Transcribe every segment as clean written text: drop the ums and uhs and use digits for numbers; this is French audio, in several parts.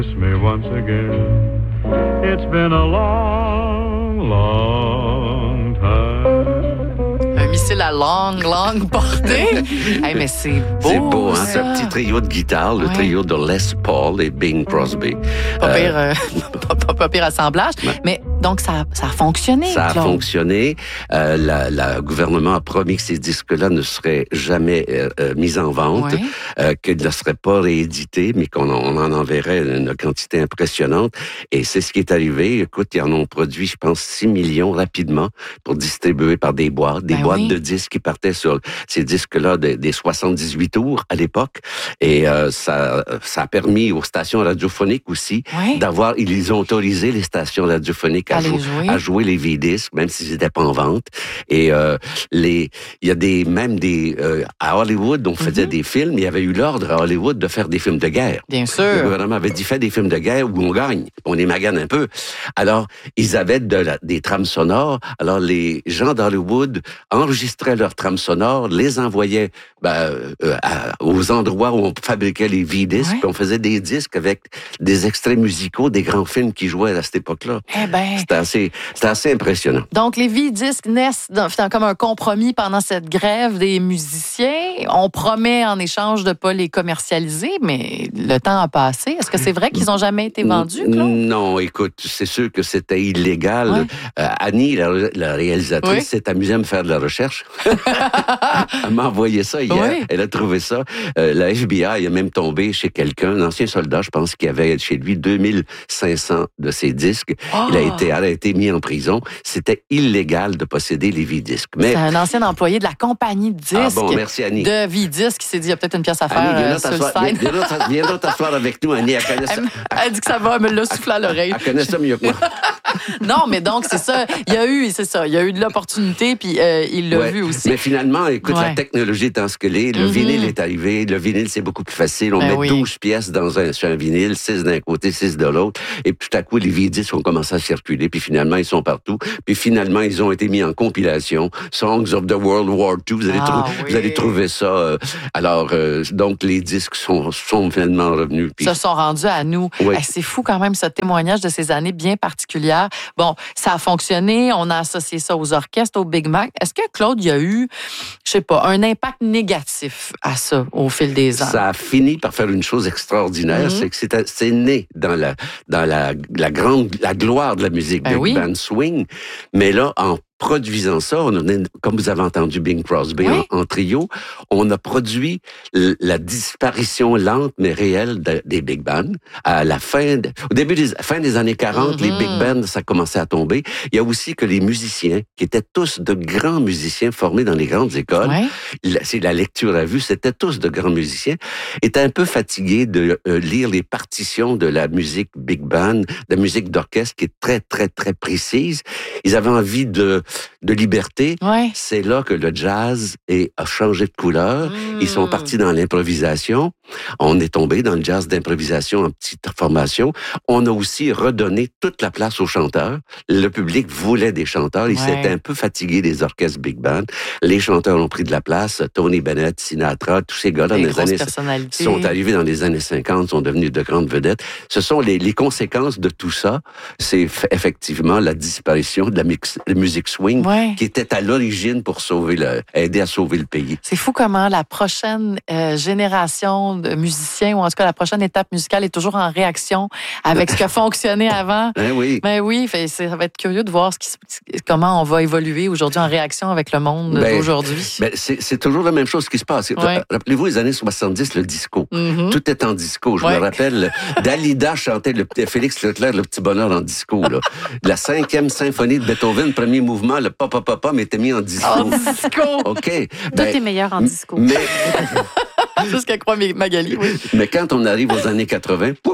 Kiss me once again. It's been a long, long time. Un missile à longue portée. Hey, mais c'est beau. C'est beau, hein? Ça. C'est un petit trio de guitare, le trio de Les Paul et Bing Crosby. Pas pire assemblage. Ouais. Mais donc, ça a fonctionné. Ça a Claude. fonctionné. Le gouvernement a promis que ces disques-là ne seraient jamais mis en vente, qu'ils ne seraient pas réédités, mais qu'on en enverrait une quantité impressionnante. Et c'est ce qui est arrivé. Écoute, ils en ont produit, je pense, 6 millions rapidement pour distribuer par des boîtes de disques qui partaient sur ces disques-là des 78 tours à l'époque. Et ça a permis aux stations radiophoniques aussi d'avoir, ils ont autorisé les stations radiophoniques à jouer les V-disques, même s'ils n'étaient pas en vente. Et il y a même à Hollywood, on faisait des films, il y avait eu l'ordre à Hollywood de faire des films de guerre. Bien sûr. Le gouvernement avait dit, fais des films de guerre où on gagne, on les magane un peu. Alors, ils avaient des trames sonores. Alors, les gens d'Hollywood enregistraient leurs trames sonores, les envoyaient aux endroits où on fabriquait les V-disques, puis on faisait des disques avec des extraits musicaux des grands films qui jouaient à cette époque-là. Eh ben. C'était assez impressionnant. Donc, les V-disques naissent comme un compromis pendant cette grève des musiciens. On promet en échange de ne pas les commercialiser, mais le temps a passé. Est-ce que c'est vrai qu'ils n'ont jamais été vendus, Claude? Non, écoute, c'est sûr que c'était illégal. Annie, la réalisatrice, s'est amusée à me faire de la recherche. Elle m'a envoyé ça hier. Oui. Elle a trouvé ça. La FBI a même tombé chez quelqu'un, un ancien soldat, je pense, qui avait chez lui 2500 de ses disques. Il a été arrêté, mis en prison. C'était illégal de posséder les V-disques. C'est un ancien employé de la compagnie de disques. Ah bon, merci Annie. De V-disques qui s'est dit, il y a peut-être une pièce à faire sur le site. Viens donc t'asseoir avec nous, Annie. Elle connaît ça. Elle dit que ça va, elle me l'a soufflé à l'oreille. Elle connaît ça mieux que moi. Non, mais donc, c'est ça. Il y a eu de l'opportunité, puis il l'a vu aussi. Mais finalement, écoute, la technologie étant ce qu'elle est, le vinyle est arrivé. Le vinyle, c'est beaucoup plus facile. On met 12 pièces sur un vinyle, 6 d'un côté, 6 de l'autre. Et puis, tout à coup, les V-disques ont commencé à circuler. Puis finalement, ils sont partout. Puis finalement, ils ont été mis en compilation. Songs of the World War II. Vous allez trouver ça. Donc, les disques sont finalement revenus. Puis... se sont rendus à nous. Oui. C'est fou quand même, ce témoignage de ces années bien particulières. Bon, ça a fonctionné. On a associé ça aux orchestres, au Big Mac. Est-ce que, Claude, il y a eu, je sais pas, un impact négatif à ça au fil des ans? Ça a fini par faire une chose extraordinaire. C'est que c'est né dans la gloire de la musique Big Band Swing. Mais là, en produisant ça, comme vous avez entendu Bing Crosby en trio, on a produit la disparition lente mais réelle des big bands. À la fin des années 40, les big bands, ça commençait à tomber. Il y a aussi que les musiciens, qui étaient tous de grands musiciens formés dans les grandes écoles, c'est la lecture à vue, c'était tous de grands musiciens, étaient un peu fatigués de lire les partitions de la musique big band, de la musique d'orchestre qui est très, très, très précise. Ils avaient envie de liberté. C'est là que le jazz a changé de couleur. Ils sont partis dans l'improvisation. On est tombé dans le jazz d'improvisation en petite formation. On a aussi redonné toute la place aux chanteurs. Le public voulait des chanteurs. Ils s'étaient un peu fatigués des orchestres big band. Les chanteurs ont pris de la place. Tony Bennett, Sinatra, tous ces gars-là sont arrivés dans les années 50, sont devenus de grandes vedettes. Ce sont les conséquences de tout ça. C'est effectivement la disparition de la musique swing qui était à l'origine pour aider à sauver le pays. C'est fou comment la prochaine génération de musiciens, ou en tout cas la prochaine étape musicale est toujours en réaction avec ce qui a fonctionné avant. Ben oui, ça va être curieux de voir comment on va évoluer aujourd'hui en réaction avec le monde d'aujourd'hui. C'est toujours la même chose qui se passe. Rappelez-vous, les années 70, le disco. Tout est en disco. Je me rappelle, Dalida chantait Félix Leclerc, Le Petit Bonheur en disco. Là. La 5e symphonie de Beethoven, premier mouvement, le papa, mais était mis en disco. En disco! OK. Tout est meilleur en disco. Mais... c'est ce que croit Magali, Mais quand on arrive aux années 80, pouf!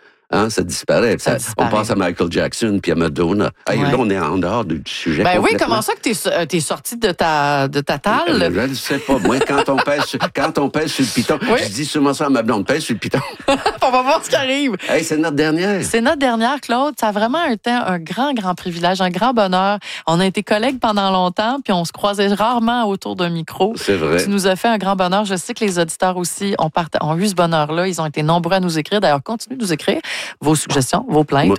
Ça disparaît. On passe à Michael Jackson puis à Madonna. Là, on est en dehors du sujet. Comment ça que t'es sorti de ta table? Je ne sais pas. Moi, quand on pèse sur le piton, je dis souvent ça à ma blonde, pèse sur le piton. On va voir ce qui arrive. C'est notre dernière. C'est notre dernière, Claude. Ça a vraiment été un grand, grand privilège, un grand bonheur. On a été collègues pendant longtemps, puis on se croisait rarement autour d'un micro. C'est vrai. Tu nous as fait un grand bonheur. Je sais que les auditeurs aussi ont eu ce bonheur-là. Ils ont été nombreux à nous écrire. D'ailleurs, continuez de nous écrire. vos suggestions, vos plaintes.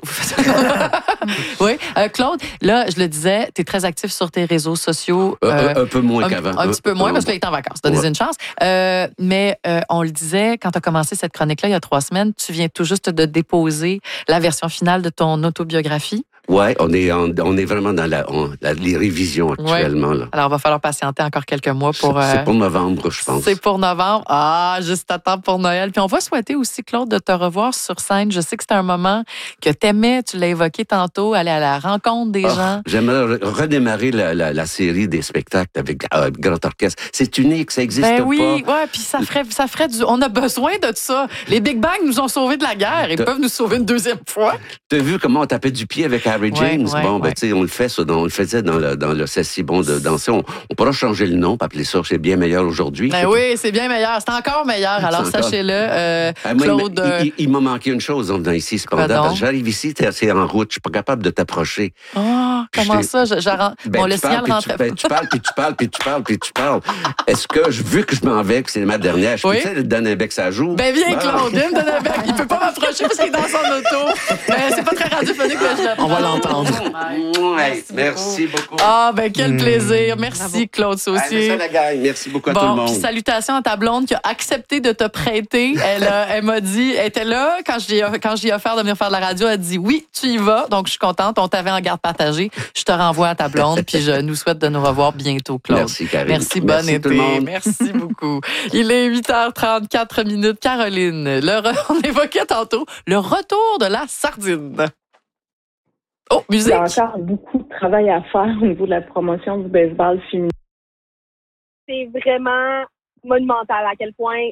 Oui. Claude, là, je le disais, tu es très actif sur tes réseaux sociaux. Un peu moins qu'avant. Un petit peu moins, parce que là, il est en vacances. Donnez une chance. Mais on le disait, quand tu as commencé cette chronique-là, il y a 3 semaines, tu viens tout juste de déposer la version finale de ton autobiographie. Oui, on est vraiment dans les révisions actuellement. Ouais. Là. Alors, il va falloir patienter encore quelques mois pour... C'est pour novembre, je pense. C'est pour novembre. Ah, juste à temps pour Noël. Puis on va souhaiter aussi, Claude, de te revoir sur scène. Je sais que c'est un moment que t'aimais, tu l'as évoqué tantôt, aller à la rencontre des gens. J'aimerais redémarrer la série des spectacles avec grand orchestre. C'est unique, ça n'existe pas. Oui, puis ça ferait du... On a besoin de ça. Les Big Bang nous ont sauvés de la guerre. Ils peuvent nous sauver une deuxième fois. Tu as vu comment on tapait du pied avec Harry James? Tu sais, on le faisait dans le C'est si bon de danser. On pourra changer le nom, appeler ça C'est bien meilleur aujourd'hui. Oui, c'est bien meilleur. C'est encore meilleur. Alors, sachez-le. Claude... Il m'a manqué une chose en venant ici, cependant. Parce que j'arrive ici, c'est en route. Je suis pas capable de t'approcher. Oh, comment ça? Le signal rentrait. Tu parles. Est-ce que, vu que je m'en vais, que c'est ma dernière, je peux te donner un bec ça joue? Viens, Claude, viens me donner un bec. Il peut pas m'approcher parce qu'il est dans son auto. C'est pas très radiophonique, mais je l'apprends. On va l'entendre. Merci beaucoup. Quel plaisir. Merci, Claude Saucier. Ça, la gang. Merci beaucoup à tout le monde. Puis salutations à ta blonde qui a accepté de te prêter. Elle m'a dit, elle était là quand j'ai offert de venir faire de la radio. Elle a dit oui, tu y vas. Donc, je suis contente. On t'avait en garde partagée. Je te renvoie à ta blonde. Puis je nous souhaite de nous revoir bientôt, Claude. Merci, Karine. Merci, bon été. Tout le monde. Merci beaucoup. Il est 8h34. Caroline, on évoquait tantôt le retour de la sardine. Oh, musique! Il y a encore beaucoup de travail à faire au niveau de la promotion du baseball féminin. C'est vraiment monumental à quel point...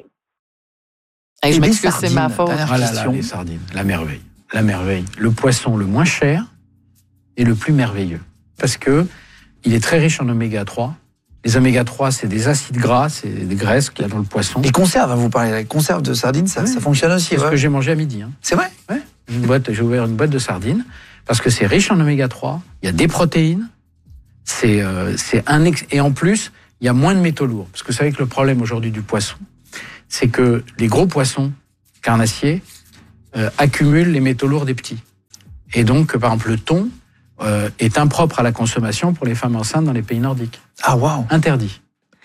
Je m'excuse, c'est ma faute. Les sardines, la merveille. La merveille. Le poisson le moins cher et le plus merveilleux. Parce que il est très riche en oméga 3. Les oméga 3, c'est des acides gras, c'est des graisses qu'il y a dans le poisson. Les conserves, vous parlez, les conserves de sardines, ça fonctionne aussi. C'est ce que j'ai mangé à midi. C'est vrai? Ouais. J'ai ouvert une boîte de sardines parce que c'est riche en oméga 3, il y a des protéines, et en plus, il y a moins de métaux lourds. Parce que vous savez que le problème aujourd'hui du poisson, c'est que les gros poissons carnassiers accumulent les métaux lourds des petits. Et donc, par exemple, le thon est impropre à la consommation pour les femmes enceintes dans les pays nordiques. Ah, waouh! Interdit.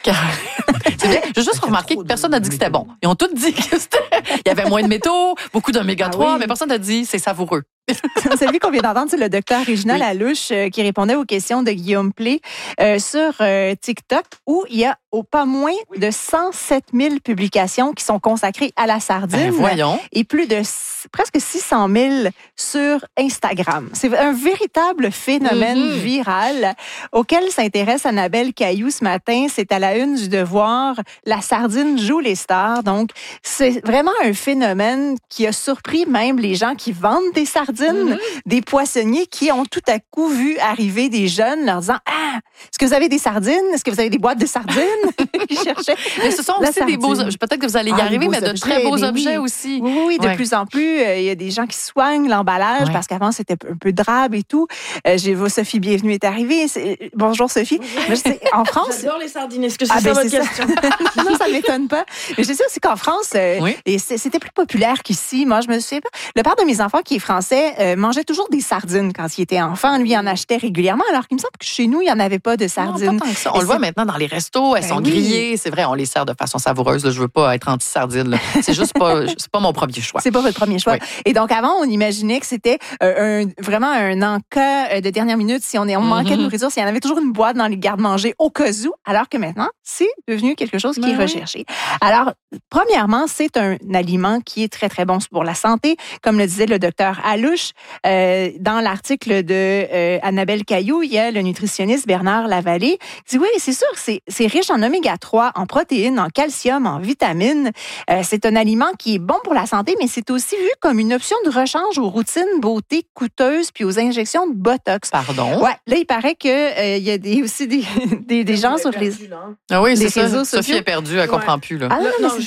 C'est bien. J'ai juste remarqué que personne n'a dit que c'était bon. Ils ont tous dit que il y avait moins de métaux, beaucoup d'oméga 3, mais personne n'a dit c'est savoureux. Celui qu'on vient d'entendre, c'est le docteur Réginald Alouche qui répondait aux questions de Guillaume Play sur TikTok, où il y a pas moins de 107 000 publications qui sont consacrées à la sardine. Voyons. Et plus de presque 600 000 sur Instagram. C'est un véritable phénomène viral auquel s'intéresse Annabelle Cailloux ce matin. C'est à la une du Devoir. La sardine joue les stars. Donc, c'est vraiment un phénomène qui a surpris même les gens qui vendent des sardines, des poissonniers qui ont tout à coup vu arriver des jeunes leur disant « Ah, est-ce que vous avez des sardines? Est-ce que vous avez des boîtes de sardines? » Ils cherchaient. Mais ce sont aussi des beaux objets. Peut-être que vous allez y arriver, mais de très beaux objets aussi. Oui, de plus en plus, il y a des gens qui soignent l'emballage parce qu'avant, c'était un peu drabe et tout. J'ai vu Sophie Bienvenue est arrivée. Bonjour, Sophie. Mais en France... J'adore les sardines. Est-ce que c'est ça votre question? Non, ça ne m'étonne pas. Mais je sais aussi qu'en France, c'était plus populaire qu'ici. Moi, je me souviens pas. Le père de mes enfants, qui est français, mangeait toujours des sardines quand il était enfant. Lui, il en achetait régulièrement, alors qu'il me semble que chez nous, il n'y en avait pas de sardines. Non, pas tant que ça. On le voit maintenant dans les restos. Elles sont grillées. C'est vrai, on les sert de façon savoureuse. Là, je veux pas être anti-sardine. C'est juste pas, c'est pas mon premier choix. C'est pas votre premier choix. Oui. Et donc, avant, on imaginait que c'était vraiment un encas de dernière minute. Si on manquait de nourriture, s'il y en avait toujours une boîte dans les garde-manger au cas où, alors que maintenant, c'est devenu quelque chose qui est recherché. Alors, premièrement, c'est un aliment qui est très, très bon pour la santé. Comme le disait le docteur Alouche, dans l'article de Annabelle Cailloux, il y a le nutritionniste Bernard Lavallée qui dit, oui, c'est sûr, c'est riche en oméga 3, en protéines, en calcium, en vitamines. C'est un aliment qui est bon pour la santé, mais c'est aussi vu comme une option de rechange aux routines beauté coûteuses puis aux injections de Botox. Pardon? Ouais, là, il paraît qu'il y a aussi des gens sur les réseaux sociaux. Sophie est perdue, elle comprend plus. Là. Ah, non,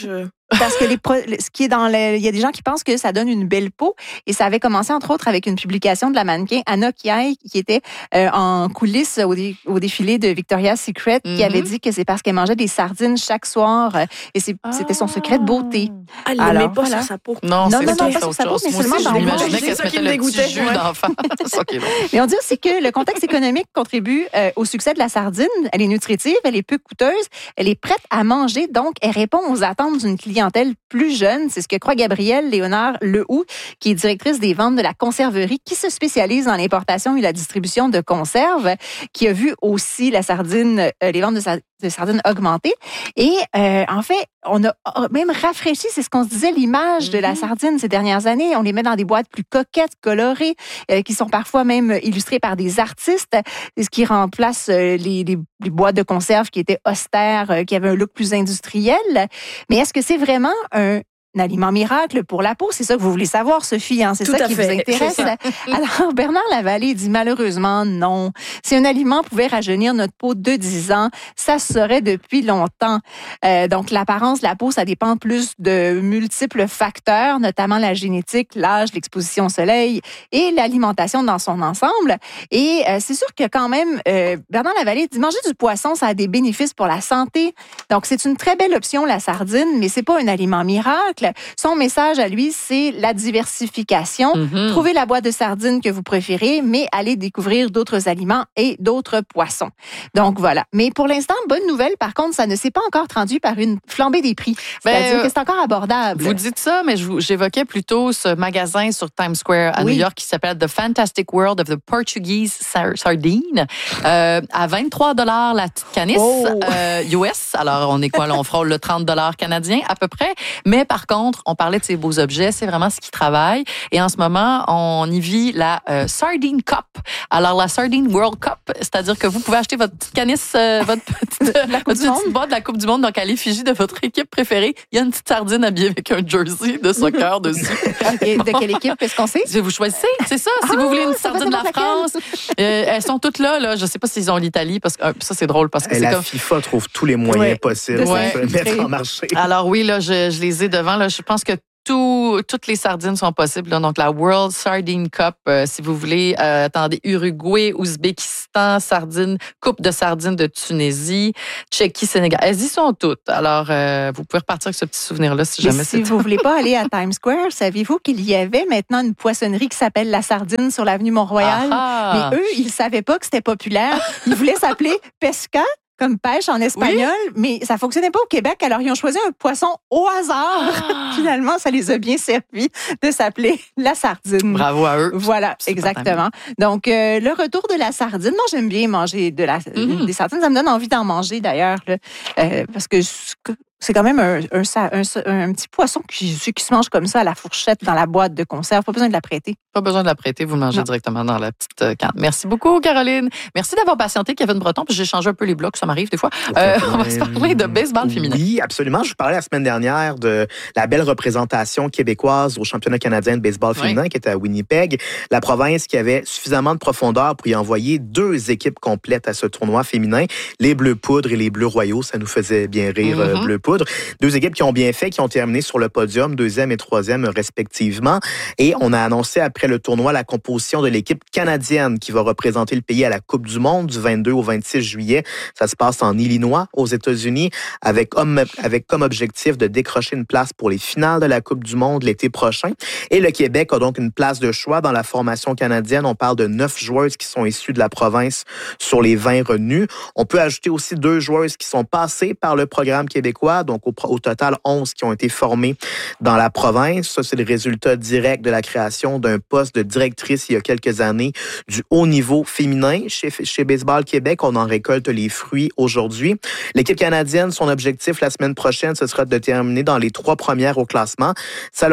Parce que ce qui est il y a des gens qui pensent que ça donne une belle peau et ça avait commencé entre autres avec une publication de la mannequin Anna Kiai qui était en coulisses au défilé de Victoria's Secret qui avait dit que c'est parce qu'elle mangeait des sardines chaque soir et c'était son secret de beauté. Elle ne met pas sur sa peau. Non, pas sur sa peau, mais seulement dans le monde. Je m'imaginais qu'elle se mettait le petit jus d'enfant. Mais on dit aussi que le contexte économique contribue au succès de la sardine. Elle est nutritive, elle est peu coûteuse, elle est prête à manger, donc elle répond aux attentes d'une clientèle plus jeune. C'est ce que croit Gabrielle Léonard-Lehoux, qui est directrice des ventes de la conserverie, qui se spécialise dans l'importation et la distribution de conserves, qui a vu aussi la sardine, les ventes de sardines augmenter. Et en fait, on a même rafraîchi, c'est ce qu'on se disait, l'image de la sardine ces dernières années. On les met dans des boîtes plus coquettes, colorées, qui sont parfois même illustrées par des artistes, ce qui remplace les boîtes de conserve qui étaient austères, qui avaient un look plus industriel. Mais est-ce que c'est vraiment un aliment miracle pour la peau? C'est ça que vous voulez savoir, Sophie, hein? C'est ça qui vous intéresse. Alors, Bernard Lavallée dit malheureusement non. Si un aliment pouvait rajeunir notre peau de 10 ans, ça se saurait depuis longtemps. Donc, l'apparence de la peau, ça dépend plus de multiples facteurs, notamment la génétique, l'âge, l'exposition au soleil et l'alimentation dans son ensemble. Et c'est sûr que quand même, Bernard Lavallée dit manger du poisson, ça a des bénéfices pour la santé. Donc, c'est une très belle option, la sardine, mais c'est pas un aliment miracle. Son message à lui, c'est la diversification. Trouvez la boîte de sardines que vous préférez, mais allez découvrir d'autres aliments et d'autres poissons. Donc voilà. Mais pour l'instant, bonne nouvelle, par contre, ça ne s'est pas encore traduit par une flambée des prix. C'est-à-dire que c'est encore abordable. Vous dites ça, mais j'évoquais plutôt ce magasin sur Times Square à New York qui s'appelle The Fantastic World of the Portuguese Sardine. À 23 $ la petite canisse US. Alors, on est quoi? Là, on frôle le 30 $ canadien à peu près. Mais par contre, on parlait de ces beaux objets, c'est vraiment ce qui travaille. Et en ce moment, on y vit la Sardine Cup. Alors, la Sardine World Cup, c'est-à-dire que vous pouvez acheter votre petite canisse, votre petite boîte de la Coupe du Monde, donc à l'effigie de votre équipe préférée. Il y a une petite sardine habillée avec un jersey de soccer dessus. De quelle équipe est-ce qu'on sait? Vous choisissez, c'est ça. Si vous voulez une sardine de la France, elles sont toutes là. Je ne sais pas s'ils ont l'Italie, parce que ça, c'est drôle. Parce que c'est comme FIFA trouve tous les moyens possibles de se mettre en marché. Alors oui, là, je les ai devant. Là, je pense que toutes les sardines sont possibles. Là. Donc, la World Sardine Cup, si vous voulez. Attendez, Uruguay, Ouzbékistan, Coupe de sardines de Tunisie, Tchéquie, Sénégal. Elles y sont toutes. Alors, vous pouvez repartir avec ce petit souvenir-là si jamais c'est... Si vous ne voulez pas aller à Times Square, saviez-vous qu'il y avait maintenant une poissonnerie qui s'appelle La Sardine sur l'avenue Mont-Royal? Mais eux, ils ne savaient pas que c'était populaire. Ils voulaient s'appeler Pesca, comme pêche en espagnol, mais ça fonctionnait pas au Québec. Alors, ils ont choisi un poisson au hasard. Finalement, ça les a bien servi de s'appeler la sardine. Bravo à eux. Voilà, exactement. Donc, le retour de la sardine. Moi, j'aime bien manger des sardines. Ça me donne envie d'en manger, d'ailleurs, parce que c'est quand même un petit poisson qui se mange comme ça à la fourchette dans la boîte de conserve. Pas besoin de la prêter. Pas besoin de la prêter. Vous le mangez directement dans la petite canne. Merci beaucoup, Caroline. Merci d'avoir patienté, Kevin Breton. Puis j'ai changé un peu les blocs. Ça m'arrive des fois. On va se parler de baseball féminin. Oui, absolument. Je vous parlais la semaine dernière de la belle représentation québécoise au championnat canadien de baseball féminin qui était à Winnipeg. La province qui avait suffisamment de profondeur pour y envoyer 2 équipes complètes à ce tournoi féminin. Les Bleus Poudres et les Bleus Royaux. Ça nous faisait bien rire, Bleus Poudre. 2 équipes qui ont bien fait, qui ont terminé sur le podium, 2e et 3e respectivement. Et on a annoncé après le tournoi la composition de l'équipe canadienne qui va représenter le pays à la Coupe du Monde du 22 au 26 juillet. Ça se passe en Illinois, aux États-Unis, avec comme objectif de décrocher une place pour les finales de la Coupe du Monde l'été prochain. Et le Québec a donc une place de choix dans la formation canadienne. On parle de 9 joueuses qui sont issues de la province sur les 20 retenues. On peut ajouter aussi 2 joueuses qui sont passées par le programme québécois. Donc, au total, 11 qui ont été formés dans la province. Ça, c'est le résultat direct de la création d'un poste de directrice il y a quelques années du haut niveau féminin. Chez Baseball Québec, on en récolte les fruits aujourd'hui. L'équipe canadienne, son objectif la semaine prochaine, ce sera de terminer dans les 3 premières au classement. Ça leur a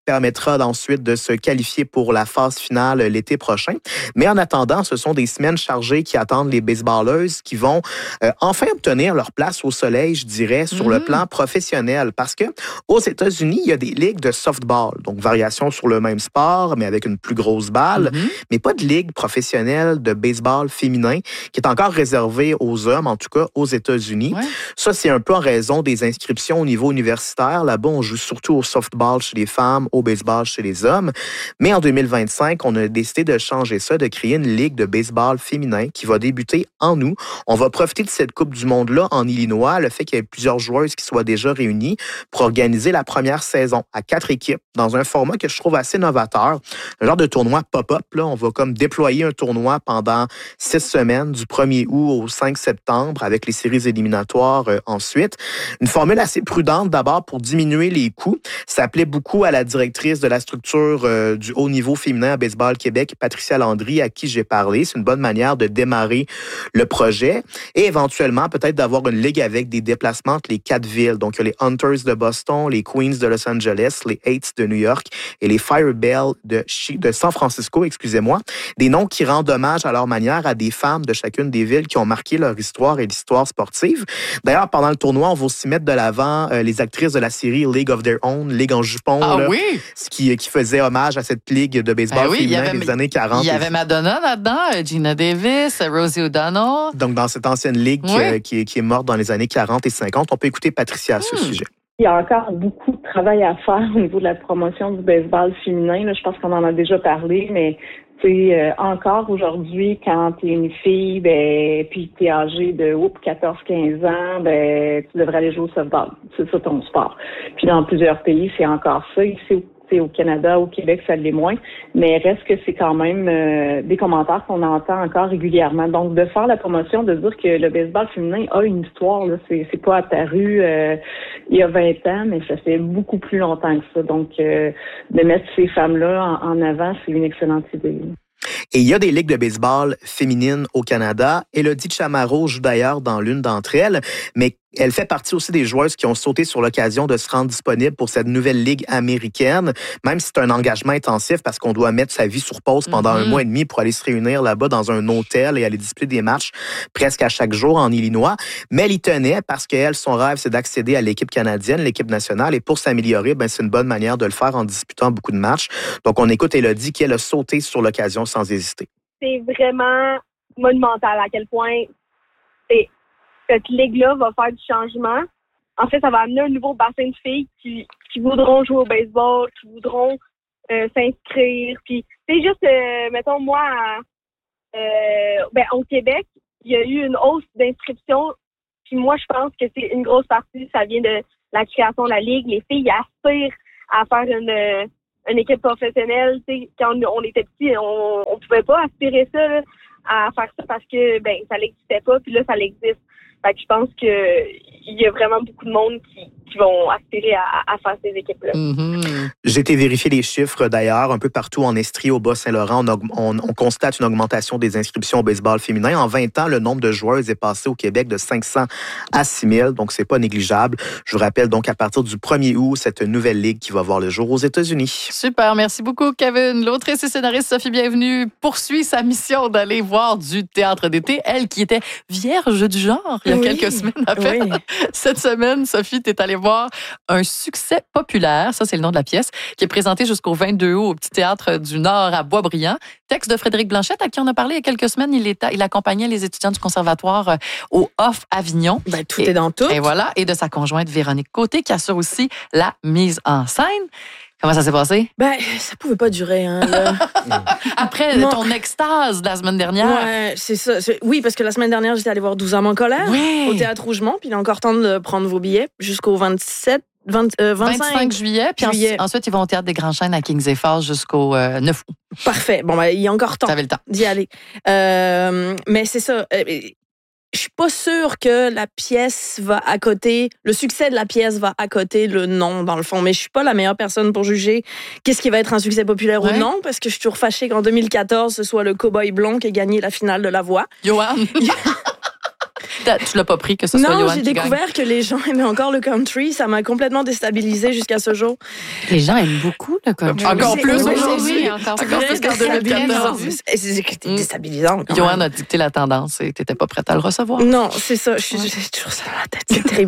permettra ensuite de se qualifier pour la phase finale l'été prochain. Mais en attendant, ce sont des semaines chargées qui attendent les baseballeuses qui vont enfin obtenir leur place au soleil, je dirais, sur le plan professionnel. Parce que aux États-Unis, il y a des ligues de softball, donc variation sur le même sport, mais avec une plus grosse balle, mais pas de ligue professionnelle de baseball féminin qui est encore réservée aux hommes, en tout cas aux États-Unis. Ouais. Ça, c'est un peu en raison des inscriptions au niveau universitaire. Là-bas, on joue surtout au softball chez les femmes, au baseball chez les hommes. Mais en 2025, on a décidé de changer ça, de créer une ligue de baseball féminin qui va débuter en août. On va profiter de cette Coupe du Monde-là en Illinois, le fait qu'il y ait plusieurs joueuses qui soient déjà réunies pour organiser la première saison à 4 équipes dans un format que je trouve assez novateur. Un genre de tournoi pop-up, là. On va comme déployer un tournoi pendant 6 semaines, du 1er août au 5 septembre, avec les séries éliminatoires ensuite. Une formule assez prudente d'abord pour diminuer les coûts. Ça plaît beaucoup à la directrice de la structure du haut niveau féminin à Baseball Québec, Patricia Landry, à qui j'ai parlé. C'est une bonne manière de démarrer le projet et éventuellement peut-être d'avoir une ligue avec des déplacements entre les 4 villes. Donc, il y a les Hunters de Boston, les Queens de Los Angeles, les Eights de New York et les Firebell de San Francisco, excusez-moi. Des noms qui rendent hommage à leur manière à des femmes de chacune des villes qui ont marqué leur histoire et l'histoire sportive. D'ailleurs, pendant le tournoi, on va aussi mettre de l'avant les actrices de la série League of Their Own, Ligue en jupon, là, qui faisait hommage à cette ligue de baseball féminin des années 40. Il y avait Madonna là-dedans, Gina Davis, Rosie O'Donnell. Donc, dans cette ancienne ligue qui est morte dans les années 40 et 50, on peut écouter Patricia à ce sujet. Il y a encore beaucoup de travail à faire au niveau de la promotion du baseball féminin. Là, je pense qu'on en a déjà parlé, mais encore aujourd'hui, quand tu es une fille, puis tu es âgée de 14-15 ans, tu devrais aller jouer au softball. C'est ça ton sport. Puis dans plusieurs pays, c'est encore ça. Ici, au Canada, au Québec, ça l'est moins, mais reste que c'est quand même des commentaires qu'on entend encore régulièrement. Donc, de faire la promotion, de dire que le baseball féminin a une histoire, là, c'est pas apparu il y a 20 ans, mais ça fait beaucoup plus longtemps que ça. Donc, de mettre ces femmes-là en avant, c'est une excellente idée. Et il y a des ligues de baseball féminines au Canada. Élodie Chamaro joue d'ailleurs dans l'une d'entre elles, mais elle fait partie aussi des joueuses qui ont sauté sur l'occasion de se rendre disponible pour cette nouvelle ligue américaine, même si c'est un engagement intensif parce qu'on doit mettre sa vie sur pause pendant 1 mois et demi pour aller se réunir là-bas dans un hôtel et aller disputer des matchs presque à chaque jour en Illinois. Mais elle y tenait parce qu'elle, son rêve, c'est d'accéder à l'équipe canadienne, l'équipe nationale, et pour s'améliorer, c'est une bonne manière de le faire en disputant beaucoup de matchs. Donc, on écoute Élodie qui, elle, a sauté sur l'occasion sans hésiter. C'est vraiment monumental à quel point cette ligue-là va faire du changement. En fait, ça va amener un nouveau bassin de filles qui voudront jouer au baseball, qui voudront s'inscrire. Puis, c'est juste, mettons, moi, au Québec, il y a eu une hausse d'inscriptions. Puis moi, je pense que c'est une grosse partie, ça vient de la création de la ligue. Les filles aspirent à faire une équipe professionnelle. T'sais, quand on était petits, on pouvait pas aspirer ça, là, à faire ça parce que ça n'existait pas, puis là, ça existe. Fait que je pense qu'il y a vraiment beaucoup de monde qui vont aspirer à faire ces équipes-là. J'ai été vérifier les chiffres d'ailleurs, un peu partout en Estrie, au Bas-Saint-Laurent, on constate une augmentation des inscriptions au baseball féminin. En 20 ans, le nombre de joueuses est passé au Québec de 500 à 6 000, donc c'est pas négligeable. Je vous rappelle donc à partir du 1er août, cette nouvelle ligue qui va voir le jour aux États-Unis. Super, merci beaucoup Kevin. L'autrice et scénariste Sophie Bienvenue poursuit sa mission d'aller voir du théâtre d'été, elle qui était vierge du genre il y a quelques semaines à peine. Cette semaine, Sophie, t'es allée voir un succès populaire, ça c'est le nom de la pièce, qui est présenté jusqu'au 22 août au Petit Théâtre du Nord à Boisbriand. Texte de Frédéric Blanchette, à qui on a parlé il y a quelques semaines. Il accompagnait les étudiants du conservatoire au Off Avignon. Tout est dans tout. Et voilà, et de sa conjointe Véronique Côté, qui assure aussi la mise en scène. Comment ça s'est passé? Ça pouvait pas durer, hein, là. Après ton extase de la semaine dernière. Ouais, c'est ça. Oui, parce que la semaine dernière, j'étais allée voir 12 hommes en colère au Théâtre Rougemont, puis il est encore temps de prendre vos billets jusqu'au 25 juillet. Puis ensuite, ils vont au Théâtre des Grands Chênes à Kings et Falls jusqu'au 9 août. Parfait. Bon, il y a encore temps. T'avais le temps d'y aller. Mais c'est ça. Je suis pas sûre que la pièce va à côté, le succès de la pièce va à côté le nom, dans le fond. Mais je suis pas la meilleure personne pour juger qu'est-ce qui va être un succès populaire ou non, parce que je suis toujours fâchée qu'en 2014, ce soit le Cowboy Blond qui ait gagné la finale de La Voix. Johan! Tu l'as pas pris que ce soit Johan Non, qui j'ai découvert que les gens aimaient encore le country. Ça m'a complètement déstabilisée jusqu'à ce jour. Les gens aiment beaucoup le country. Encore plus aujourd'hui. Encore plus qu'en 2014. C'est déstabilisant. Johan a dicté la tendance et t'étais pas prête à le recevoir. Non, c'est ça. J'ai toujours ça dans la tête. C'est terrible.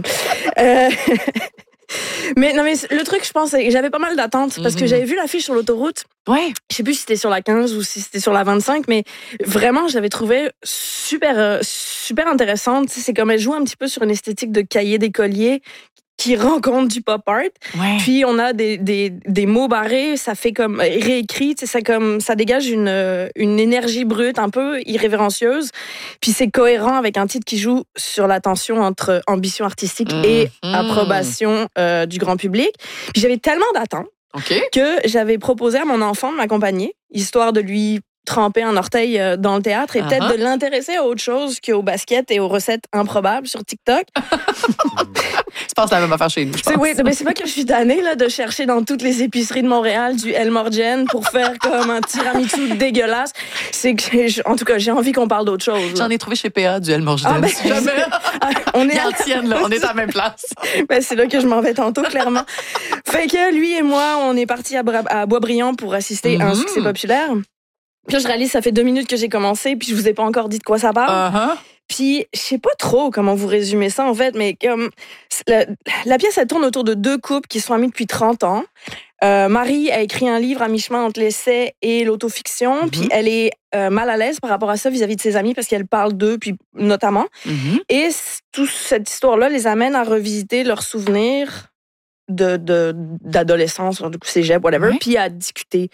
Mais le truc, je pense, c'est que j'avais pas mal d'attentes parce que j'avais vu l'affiche sur l'autoroute. Ouais. Je sais plus si c'était sur la 15 ou si c'était sur la 25, mais vraiment, je l'avais trouvé super intéressante. C'est comme elle joue un petit peu sur une esthétique de cahier d'écolier qui rencontre du pop art. Ouais. Puis on a des mots barrés, ça fait comme réécrit, ça dégage une énergie brute un peu irrévérencieuse. Puis c'est cohérent avec un titre qui joue sur la tension entre ambition artistique et approbation du grand public. Puis j'avais tellement d'attentes que j'avais proposé à mon enfant de m'accompagner, histoire de lui tremper un orteil dans le théâtre et peut-être de l'intéresser à autre chose qu'au basket et aux recettes improbables sur TikTok. Je pense que la même affaire chez nous. Oui, mais c'est pas que je suis tannée là, de chercher dans toutes les épiceries de Montréal du El Morgen pour faire comme un tiramisu dégueulasse. C'est que, en tout cas, j'ai envie qu'on parle d'autre chose. Là. J'en ai trouvé chez PA du El Morgen. Ah, ben, on est en tienne, là. On est à la même place. Ben, c'est là que je m'en vais tantôt, clairement. Fait que lui et moi, on est partis à Boisbriand pour assister à un succès populaire. Puis là, je réalise, ça fait 2 minutes que j'ai commencé, puis je vous ai pas encore dit de quoi ça parle. Puis, je sais pas trop comment vous résumer ça, en fait, mais comme la pièce, elle tourne autour de 2 couples qui sont amis depuis 30 ans. Marie a écrit un livre à mi-chemin entre l'essai et l'autofiction, puis elle est mal à l'aise par rapport à ça vis-à-vis de ses amis parce qu'elle parle d'eux, puis notamment. Et toute cette histoire-là les amène à revisiter leurs souvenirs d'adolescence, du coup, cégep, whatever, puis à discuter.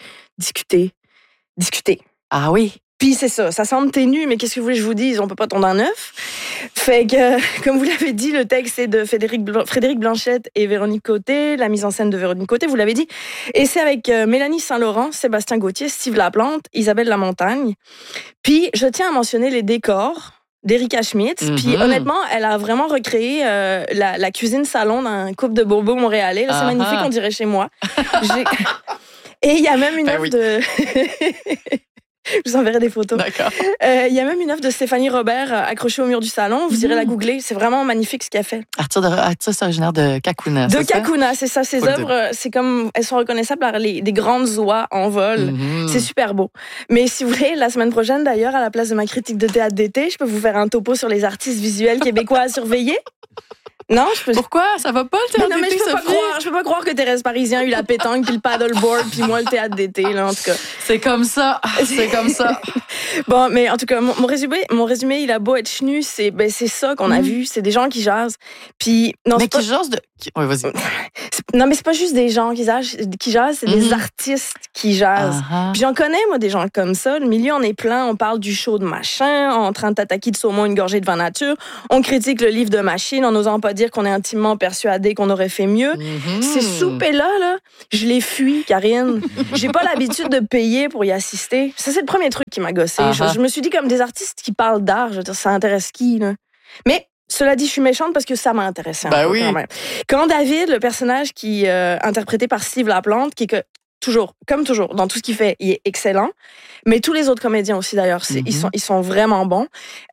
Ah oui. Puis c'est ça semble ténu, mais qu'est-ce que vous voulez que je vous dise? On peut pas tomber en neuf. Fait que, comme vous l'avez dit, le texte est de Frédéric Blanchette et Véronique Côté, la mise en scène de Véronique Côté, vous l'avez dit. Et c'est avec Mélanie Saint-Laurent, Sébastien Gauthier, Steve Laplante, Isabelle Lamontagne. Puis je tiens à mentionner les décors d'Erika Schmitz. Puis honnêtement, elle a vraiment recréé la cuisine salon d'un couple de bobos montréalais. Là, c'est magnifique, on dirait chez moi. Et il y a même une œuvre de... Je vous enverrai des photos. D'accord. Il y a même une œuvre de Stéphanie Robert accrochée au mur du salon. Vous irez la googler. C'est vraiment magnifique ce qu'elle fait. Arthur, c'est originaire de Kakuna. De Kakuna, c'est ça. Ces œuvres, c'est comme elles sont reconnaissables par des grandes oies en vol. C'est super beau. Mais si vous voulez, la semaine prochaine, d'ailleurs, à la place de ma critique de théâtre d'été, je peux vous faire un topo sur les artistes visuels québécois à surveiller. Non, je peux... Pourquoi? Ça va pas, le théâtre d'été, je peux pas croire que Thérèse Parisien a eu la pétanque, puis le paddleboard, puis moi, le théâtre d'été, là, en tout cas. C'est comme ça. C'est comme ça. Bon, mais en tout cas, mon résumé, il a beau être chenu, c'est ça qu'on a vu. C'est des gens qui jasent. Puis, non, mais qui jasent de... Oui, vas-y. Non, mais c'est pas juste des gens qui jasent, c'est des artistes qui jasent. Puis j'en connais, moi, des gens comme ça. Le milieu en est plein. On parle du show de machin, en train de tataki de saumon une gorgée de vin nature. On critique le livre de machine en n'osant pas dire qu'on est intimement persuadé qu'on aurait fait mieux. Ces soupers-là, je les fuis, Karine. J'ai pas l'habitude de payer pour y assister. Ça, c'est le premier truc qui m'a gossé. Je me suis dit, comme des artistes qui parlent d'art, je veux dire, ça intéresse qui, là? Mais cela dit, je suis méchante parce que ça m'a intéressé. Oui. Quand même. Quand David, le personnage qui interprété par Steve Laplante, qui est comme toujours, dans tout ce qu'il fait, il est excellent. Mais tous les autres comédiens aussi, d'ailleurs, ils sont vraiment bons.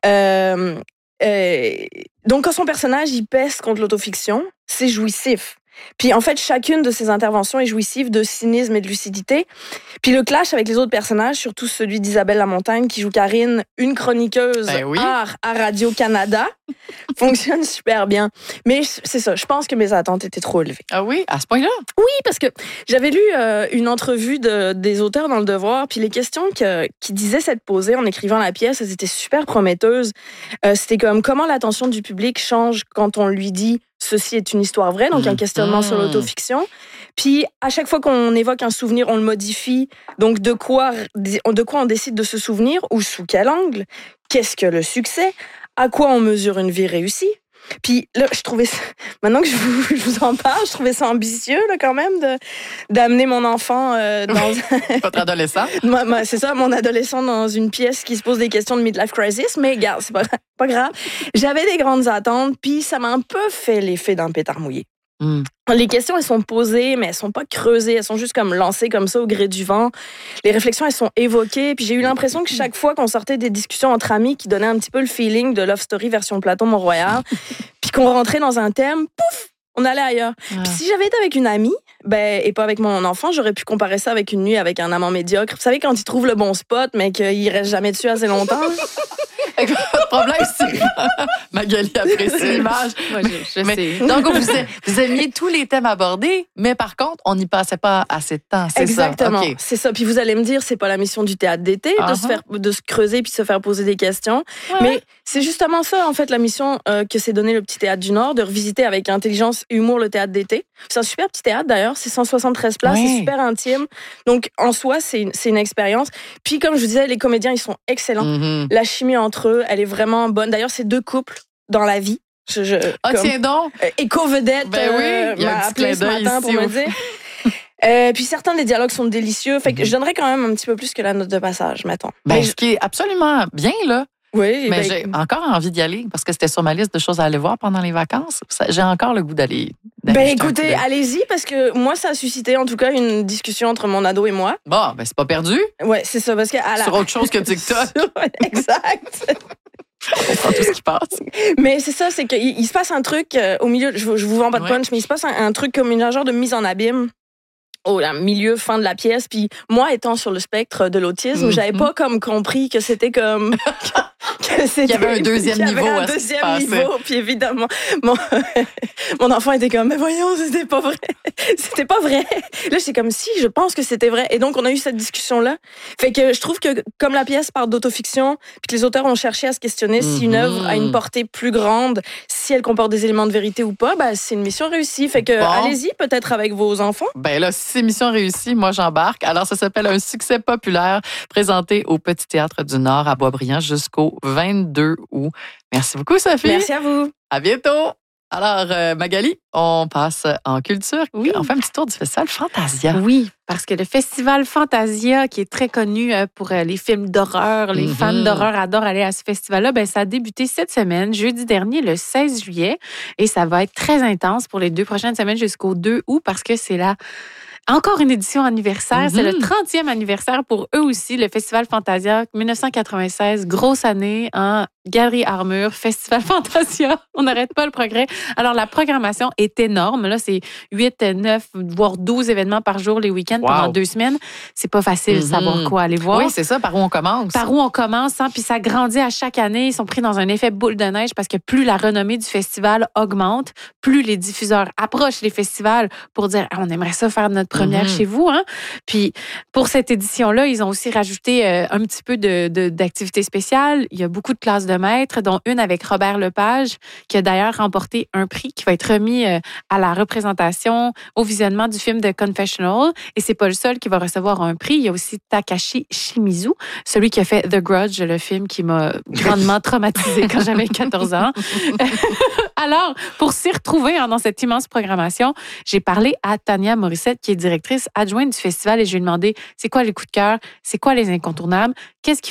Donc, quand son personnage, il pèse contre l'autofiction, c'est jouissif. Puis en fait, chacune de ses interventions est jouissive de cynisme et de lucidité. Puis le clash avec les autres personnages, surtout celui d'Isabelle Lamontagne, qui joue Karine, une chroniqueuse art à Radio-Canada, fonctionne super bien. Mais c'est ça, je pense que mes attentes étaient trop élevées. Ah oui? À ce point-là? Oui, parce que j'avais lu une entrevue des auteurs dans Le Devoir, puis les questions qui disaient s'être posées en écrivant la pièce, elles étaient super prometteuses. C'était comme comment l'attention du public change quand on lui dit ceci est une histoire vraie, donc un questionnement sur l'autofiction. Puis, à chaque fois qu'on évoque un souvenir, on le modifie. Donc, de quoi on décide de se souvenir ou sous quel angle? Qu'est-ce que le succès? À quoi on mesure une vie réussie? Puis là, je trouvais ça, maintenant que je vous en parle, je trouvais ça ambitieux là, quand même d'amener mon enfant dans... Votre adolescent? C'est ça, mon adolescent dans une pièce qui se pose des questions de midlife crisis, mais regarde, c'est pas grave. J'avais des grandes attentes, puis ça m'a un peu fait l'effet d'un pétard mouillé. Les questions, elles sont posées, mais elles sont pas creusées. Elles sont juste comme lancées comme ça au gré du vent. Les réflexions, elles sont évoquées. Puis j'ai eu l'impression que chaque fois qu'on sortait des discussions entre amis qui donnaient un petit peu le feeling de Love Story version Platon Mont-Royal, puis qu'on rentrait dans un thème, pouf, on allait ailleurs. Puis si j'avais été avec une amie, et pas avec mon enfant, j'aurais pu comparer ça avec une nuit avec un amant médiocre. Vous savez, quand il trouve le bon spot, mais qu'il reste jamais dessus assez longtemps. Le problème, c'est que Magali apprécie l'image. Moi, je sais. Donc, vous aimiez tous les thèmes abordés, mais par contre, on n'y passait pas assez de temps. C'est Exactement. Ça. Okay. C'est ça. Puis vous allez me dire, c'est pas la mission du théâtre d'été de se creuser puis de se faire poser des questions. Ouais. Mais c'est justement ça, en fait, la mission que s'est donné le Petit Théâtre du Nord, de revisiter avec intelligence et humour le théâtre d'été. C'est un super petit théâtre, d'ailleurs. C'est 173 places. C'est super intime. Donc, en soi, c'est une expérience. Puis, comme je vous disais, les comédiens, ils sont excellents. La chimie entre eux, elle est vraiment bonne. D'ailleurs, c'est 2 couples dans la vie. Tiens donc! Éco-vedette m'a appelé ce matin pour me dire. Puis certains des dialogues sont délicieux. Fait que je donnerais quand même un petit peu plus que la note de passage, mettons. Ce qui est absolument bien, là. Oui. Mais j'ai encore envie d'y aller parce que c'était sur ma liste de choses à aller voir pendant les vacances. J'ai encore le goût d'aller. Écoutez, allez-y parce que moi, ça a suscité en tout cas une discussion entre mon ado et moi. Bon, c'est pas perdu. Ouais, c'est ça. Parce que sur autre chose que TikTok. Exact. On comprend tout ce qui passe. Mais c'est ça, c'est qu'il se passe un truc au milieu, je vous vends pas de punch, mais il se passe un truc comme un genre de mise en abîme au milieu, fin de la pièce. Puis moi, étant sur le spectre de l'autisme, j'avais pas comme compris que c'était comme... Il y avait un deuxième niveau à ce qui se passait. Puis évidemment, mon enfant était comme, mais voyons, c'était pas vrai. C'était pas vrai. Là, c'est comme si, je pense que c'était vrai. Et donc, on a eu cette discussion-là. Fait que je trouve que comme la pièce parle d'autofiction, puis que les auteurs ont cherché à se questionner si une œuvre a une portée plus grande, si elle comporte des éléments de vérité ou pas, c'est une mission réussie. Fait que allez-y, peut-être avec vos enfants. Là, si c'est mission réussie, moi, j'embarque. Alors, ça s'appelle Un succès populaire, présenté au Petit Théâtre du Nord à Boisbriand jusqu'au 22 août. Merci beaucoup, Sophie. Merci à vous. À bientôt. Alors, Magali, on passe en culture. Oui. On fait un petit tour du festival Fantasia. Oui, parce que le festival Fantasia, qui est très connu pour les films d'horreur, les fans d'horreur adorent aller à ce festival-là, ça a débuté cette semaine, jeudi dernier, le 16 juillet, et ça va être très intense pour les 2 prochaines semaines jusqu'au 2 août, parce que c'est encore une édition anniversaire. C'est le 30e anniversaire pour eux aussi, le Festival Fantasia 1996. Grosse année, Galerie Armure, Festival Fantasia. On n'arrête pas le progrès. Alors, la programmation est énorme. Là, c'est 8, 9, voire 12 événements par jour les week-ends pendant 2 semaines. C'est pas facile de savoir quoi aller voir. Oui, c'est ça. Par où on commence? Par où on commence, puis ça grandit à chaque année. Ils sont pris dans un effet boule de neige parce que plus la renommée du festival augmente, plus les diffuseurs approchent les festivals pour dire on aimerait ça faire notre première chez vous. Puis pour cette édition-là, ils ont aussi rajouté un petit peu d'activités spéciales. Il y a beaucoup de classes de maîtres, dont une avec Robert Lepage, qui a d'ailleurs remporté un prix qui va être remis à la représentation, au visionnement du film de Confessional. Et c'est pas le seul qui va recevoir un prix. Il y a aussi Takashi Shimizu, celui qui a fait The Grudge, le film qui m'a grandement traumatisée quand j'avais 14 ans. Alors, pour s'y retrouver dans cette immense programmation, j'ai parlé à Tania Morissette, qui est directrice adjointe du festival, et je lui ai demandé c'est quoi les coups de cœur, c'est quoi les incontournables, qu'est-ce qui